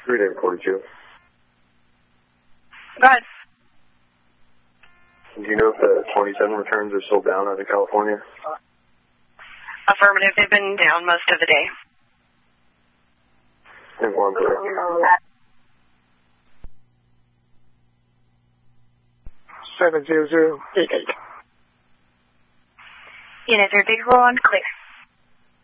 David 42. Go ahead. Do you know if the 27 returns are still down out of California? Affirmative. They've been down most of the day. Informed. 70088. Unit 30 on clear.